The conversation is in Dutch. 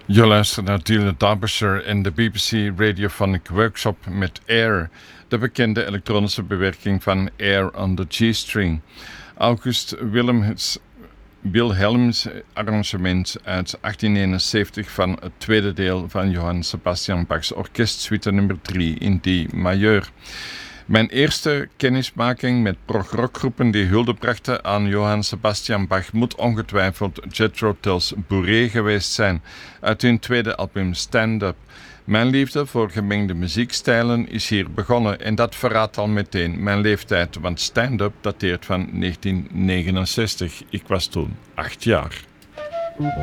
Je luistert naar Dylan Derbyshire in de BBC Radiophonic Workshop met Air, de bekende elektronische bewerking van Air on the G-string. August Wilhelms arrangement uit 1871 van het tweede deel van Johann Sebastian Bach's orkestsuite nummer 3 in D majeur. Mijn eerste kennismaking met prog-rockgroepen die hulde brachten aan Johann Sebastian Bach moet ongetwijfeld Jethro Tull's Bourrée geweest zijn, uit hun tweede album Stand Up. Mijn liefde voor gemengde muziekstijlen is hier begonnen en dat verraadt al meteen mijn leeftijd, want Stand Up dateert van 1969. Ik was toen 8 jaar.